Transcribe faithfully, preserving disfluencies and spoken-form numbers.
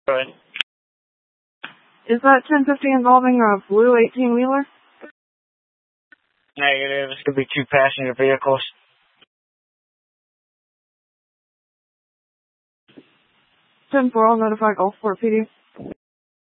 Good. Is that ten fifty involving a blue eighteen-wheeler? Negative. It's going to be two passenger vehicles. ten four, I'll notify Gulfport P D.